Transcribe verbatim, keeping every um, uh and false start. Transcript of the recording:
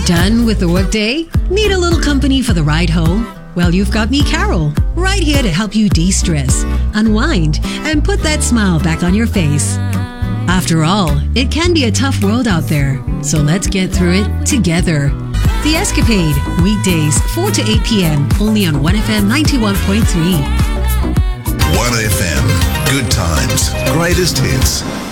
Done with the workday? Need a little company for the ride home? Well, you've got me, Carol, right here to help you de-stress, unwind, and put that smile back on your face. After all, it can be a tough world out there, so let's get through it together. The Escapade, weekdays four to eight p.m. only on one F M ninety-one point three. one F M, good times, greatest hits.